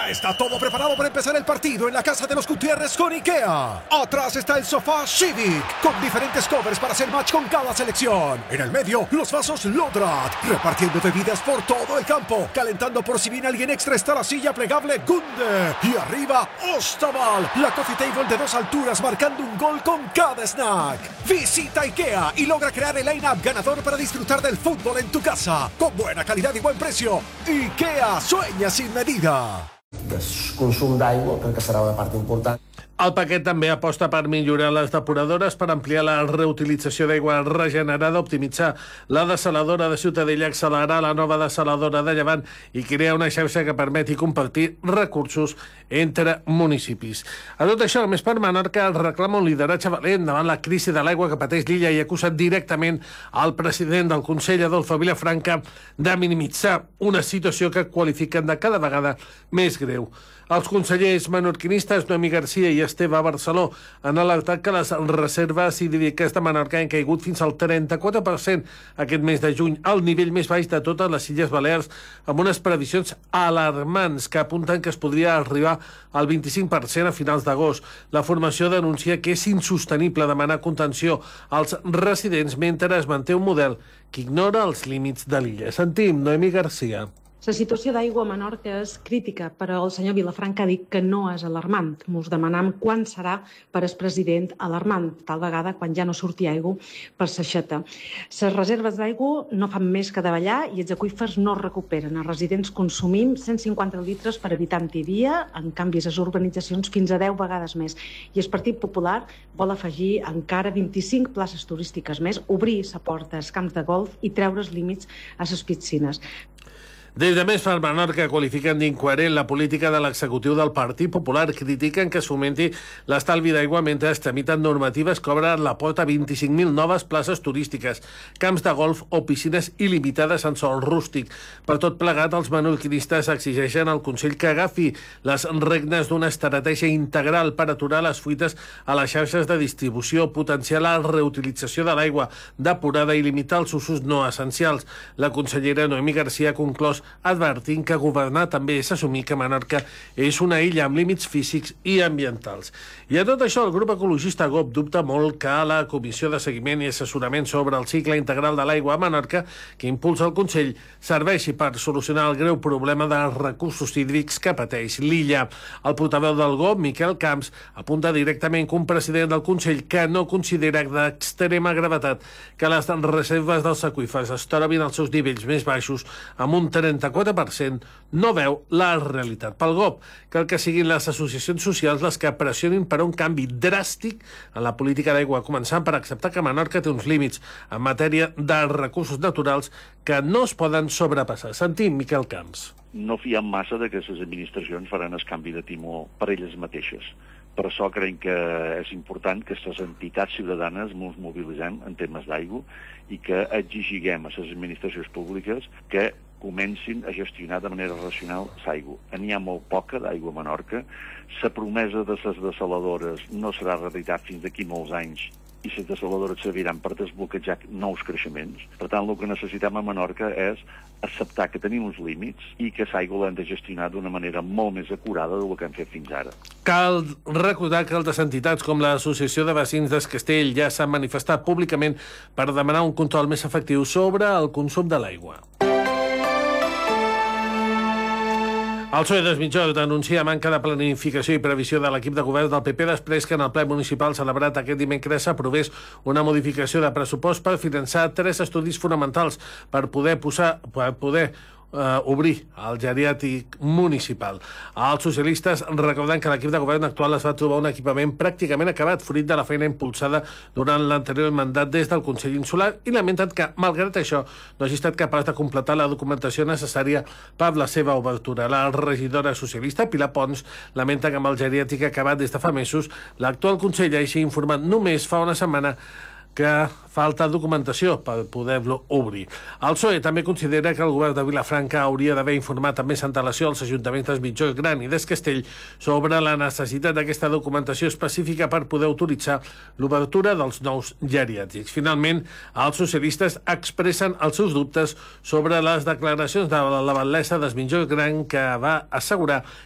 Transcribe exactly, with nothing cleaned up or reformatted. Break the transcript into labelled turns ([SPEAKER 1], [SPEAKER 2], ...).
[SPEAKER 1] Ya está todo preparado para empezar el partido en la casa de los Gutiérrez con IKEA. Atrás está el sofá Civic, con diferentes covers para hacer match con cada selección. En el medio, los vasos Lodrat, repartiendo bebidas por todo el campo. Calentando por si viene alguien extra está la silla plegable Gunde. Y arriba, Ostaval, la coffee table de dos alturas marcando un gol con cada snack. Visita IKEA y logra crear el line-up ganador para disfrutar del fútbol en tu casa. Con buena calidad y buen precio. IKEA, sueña sin medida.
[SPEAKER 2] De consum d'aigua, crec que serà una part important.
[SPEAKER 3] El paquet també aposta per millorar les depuradores, per ampliar la reutilització d'aigua regenerada, optimitzar la dessaladora de Ciutadella, accelerar la nova dessaladora de Llevant i crear una xarxa que permeti compartir recursos entre municipis. A tot això, a més per Menorca, reclama un lideratge valent davant la crisi de l'aigua que pateix l'illa i acusa directament al president del Consell, Adolfo Vilafranca, de minimitzar una situació que qualifiquen de cada vegada més greu. Els consellers menorquinistes Noemí Garcia i Esteve Barceló han alertat que les reserves hídriques de Menorca han caigut fins al trenta-quatre per cent aquest mes de juny, al nivell més baix de totes les Illes Balears, amb unes previsions alarmants que apunten que es podria arribar al vint-i-cinc per cent a finals d'agost. La formació denuncia que és insostenible demanar contenció als residents mentre es manté un model que ignora els límits de l'illa. Sentim Noemí Garcia.
[SPEAKER 4] La situació d'aigua a Menorca és crítica, però el senyor Vilafranca ha dit que no és alarmant. Mos demanam quan serà per el president alarmant, tal vegada quan ja no surti aigua per l'aixeta. Les reserves d'aigua no fan més que davallar i els aqüífers no es recuperen. Els residents consumim cent cinquanta litres per habitant i dia, en canvi les urbanitzacions fins a deu vegades més. I el Partit Popular vol afegir encara vint-i-cinc places turístiques més, obrir la porta als camps de golf i treure els límits a les piscines.
[SPEAKER 3] Des de Més per Menorca qualifiquen d'incoherent la política de l'executiu del Partit Popular. Critiquen que es fomenti l'estalvi d'aigua mentre es tramiten normatives que obren la porta a vint-i-cinc mil noves places turístiques, camps de golf o piscines il·limitades en sòl rústic. Per tot plegat, els menorquinistes exigeixen al Consell que agafi les regnes d'una estratègia integral per aturar les fuites a les xarxes de distribució, potenciar la reutilització de l'aigua depurada i limitar els usos no essencials. La consellera Noemí Garcia ha conclòs advertint que governar també és assumir que Menorca és una illa amb límits físics i ambientals. I a tot això, el grup ecologista G O P dubta molt que la Comissió de Seguiment i Assessorament sobre el cicle integral de l'aigua a Menorca, que impulsa el Consell, serveixi per solucionar el greu problema de recursos hídrics que pateix l'illa. El portaveu del G O P, Miquel Camps, apunta directament que un president del Consell que no considera d'extrema gravetat que les reserves dels aqüífers es trobin als seus nivells més baixos amb un trenta-quatre per cent, no veu la realitat. Pel G O P, cal que siguin les associacions socials les que pressionin per un canvi dràstic en la política d'aigua, començant per acceptar que Menorca té uns límits en matèria de recursos naturals que no es poden sobrepassar. Sentim Miquel Camps.
[SPEAKER 5] No fiem massa de que les administracions faran el canvi de timó per elles mateixes. Per això creiem que és important que les entitats ciutadanes ens mobilitzem en temes d'aigua i que exigiguem a les administracions públiques que comencin a gestionar de manera racional l'aigua. N'hi ha molt poca d'aigua a Menorca. La promesa de les dessaladores no serà realitat fins d'aquí molts anys i les dessaladores serviran per desbloquejar nous creixements. Per tant, el que necessitem a Menorca és acceptar que tenim uns límits i que l'aigua l'hem de gestionar d'una manera molt més acurada del que hem fet fins ara.
[SPEAKER 3] Cal recordar que altres entitats com l'Associació de Vecins del Castell ja s'han manifestat públicament per demanar un control més efectiu sobre el consum de l'aigua. El P S O E dels Mitjors denuncia manca de planificació i previsió de l'equip de govern del P P després que en el ple municipal celebrat aquest dimecres s'aprovés una modificació de pressupost per finançar tres estudis fonamentals per poder posar, per poder Uh, obrir el geriàtric municipal. Els socialistes recorden que l'equip de govern actual es va trobar un equipament pràcticament acabat, fruit de la feina impulsada durant l'anterior mandat des del Consell Insular, i lamenten que, malgrat això, no hagi estat capaç de completar la documentació necessària per la seva obertura. La regidora socialista, Pilar Pons, lamenta que amb el geriàtric acabat des de fa mesos, l'actual Consell hagi informat només fa una setmana que falta documentació per poder-lo obrir. El P S O E també considera que el govern de Vilafranca hauria d'haver informat amb més antelació als ajuntaments dels Mitjors Gran i des Castell sobre la necessitat d'aquesta documentació específica per poder autoritzar l'obertura dels nous geriàtrics. Finalment, els socialistes expressen els seus dubtes sobre les declaracions de la batllessa dels Mitjors Gran, que va assegurar